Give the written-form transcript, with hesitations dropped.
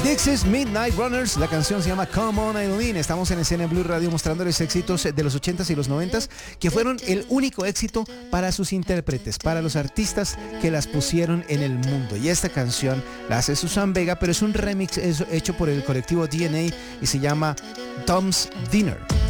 Dixie's Midnight Runners, la canción se llama Come On Eileen. Estamos en Escena Blue Radio mostrándoles éxitos de los 80s y los 90s que fueron el único éxito para sus intérpretes, para los artistas que las pusieron en el mundo. Y esta canción la hace Susan Vega, pero es un remix hecho por el colectivo DNA y se llama Tom's Dinner.